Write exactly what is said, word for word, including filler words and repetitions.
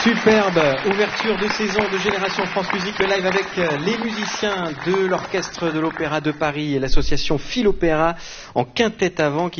Superbe ouverture de saison de Génération France Musique live avec les musiciens de l'Orchestre de l'Opéra de Paris et l'association Phil Opéra en quintette avant qui